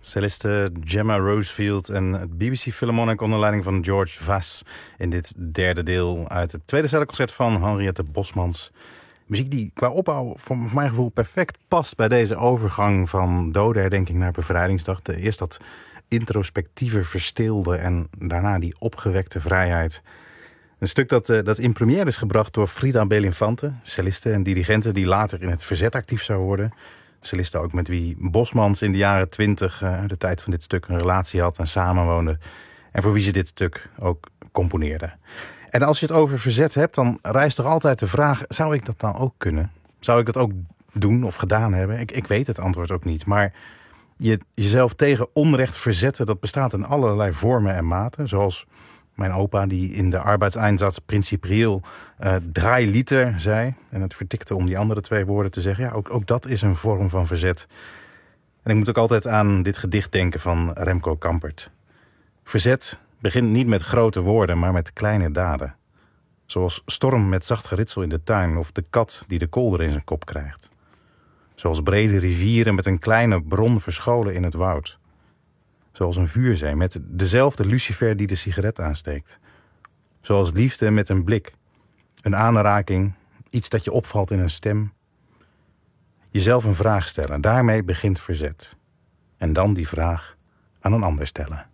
Celeste Gemma Rosefield en het BBC Philharmonic onder leiding van George Vass in dit derde deel uit het tweede celloconcert van Henriette Bosmans. Muziek die qua opbouw voor mijn gevoel perfect past bij deze overgang van dodenherdenking naar bevrijdingsdag. Eerst dat introspectieve verstilde en daarna die opgewekte vrijheid. Een stuk dat in première is gebracht door Frida Belinfante, celliste en dirigente die later in het verzet actief zou worden. Celliste ook met wie Bosmans in de jaren 20, de tijd van dit stuk, een relatie had en samenwoonde. En voor wie ze dit stuk ook componeerde. En als je het over verzet hebt, dan rijst toch altijd de vraag, zou ik dat nou ook kunnen? Zou ik dat ook doen of gedaan hebben? Ik weet het antwoord ook niet. Maar jezelf tegen onrecht verzetten, dat bestaat in allerlei vormen en maten. Zoals mijn opa die in de arbeidseinsatz principieel 3 liter zei. En het vertikte om die andere 2 woorden te zeggen. Ja, ook dat is een vorm van verzet. En ik moet ook altijd aan dit gedicht denken van Remco Kampert. Verzet begint niet met grote woorden, maar met kleine daden. Zoals storm met zacht geritsel in de tuin of de kat die de kolder in zijn kop krijgt. Zoals brede rivieren met een kleine bron verscholen in het woud. Zoals een vuurzee met dezelfde lucifer die de sigaret aansteekt. Zoals liefde met een blik, een aanraking, iets dat je opvalt in een stem. Jezelf een vraag stellen, daarmee begint verzet. En dan die vraag aan een ander stellen.